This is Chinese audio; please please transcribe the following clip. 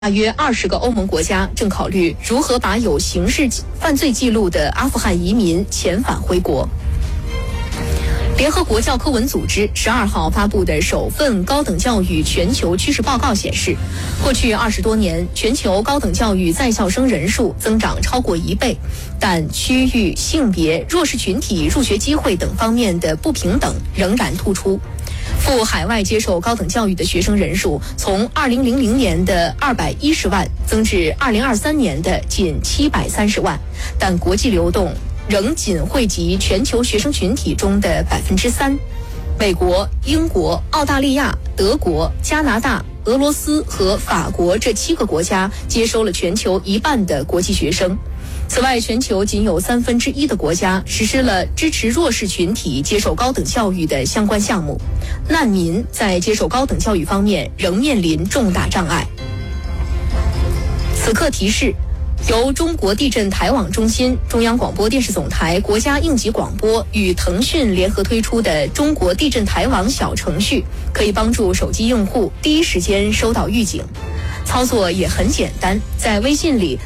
大约20个欧盟国家正考虑如何把有刑事犯罪记录的阿富汗移民遣返回国。联合国教科文组织12号发布的首份高等教育全球趋势报告显示，过去20多年，全球高等教育在校生人数增长超过1倍，但区域、性别、弱势群体入学机会等方面的不平等仍然突出。赴海外接受高等教育的学生人数从2000年的210万增至2023年的仅730万，但国际流动仍仅惠及全球学生群体中的3%。美国、英国、澳大利亚、德国、加拿大、俄罗斯和法国这7个国家接收了全球1半的国际学生。此外，全球仅有1/3的国家实施了支持弱势群体接受高等教育的相关项目。难民在接受高等教育方面仍面临重大障碍。此刻提示：由中国地震台网中心、中央广播电视总台、国家应急广播与腾讯联合推出的中国地震台网小程序，可以帮助手机用户第一时间收到预警。操作也很简单，在微信里